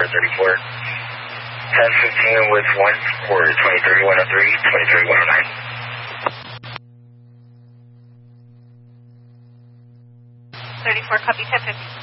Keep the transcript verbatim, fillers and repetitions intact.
thirty-four. ten fifteen with one for twenty-three one oh three, twenty-three one oh nine. thirty-four, copy ten fifteen.